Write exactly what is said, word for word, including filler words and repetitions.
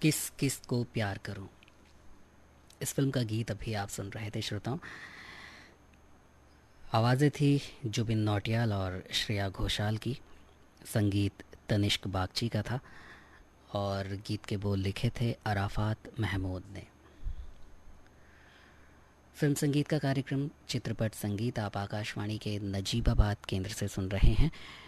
किस किस को प्यार करूं, इस फिल्म का गीत अभी आप सुन रहे थे श्रोताओं। आवाज़ें थी जुबिन नौटियाल और श्रेया घोषाल की, संगीत तनिष्क बागची का था और गीत के बोल लिखे थे अराफात महमूद ने। फिल्म संगीत का कार्यक्रम चित्रपट संगीत आप आकाशवाणी के नजीबाबाद केंद्र से सुन रहे हैं।